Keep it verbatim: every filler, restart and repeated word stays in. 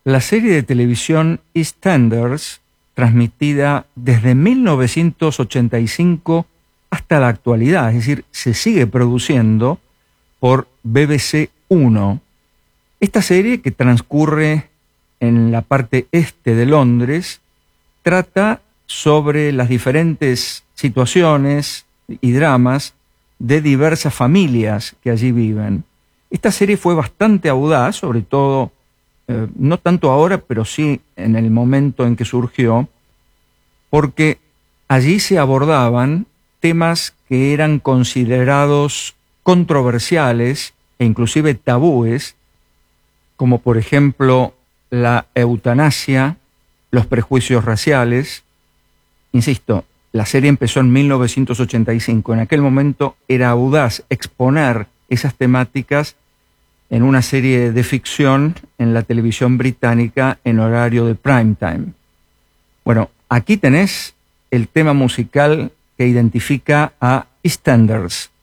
La serie de televisión EastEnders, transmitida desde mil novecientos ochenta y cinco hasta la actualidad, es decir, se sigue produciendo por B B C uno. Esta serie, que transcurre en la parte este de Londres, trata sobre las diferentes situaciones y dramas de diversas familias que allí viven. Esta serie fue bastante audaz, sobre todo, eh, no tanto ahora, pero sí en el momento en que surgió, porque allí se abordaban temas que eran considerados controversiales e inclusive tabúes, como por ejemplo la eutanasia, los prejuicios raciales. Insisto, la serie empezó en mil novecientos ochenta y cinco. En aquel momento era audaz exponer esas temáticas en una serie de ficción en la televisión británica en horario de prime time. Bueno, aquí tenés el tema musical que identifica a EastEnders.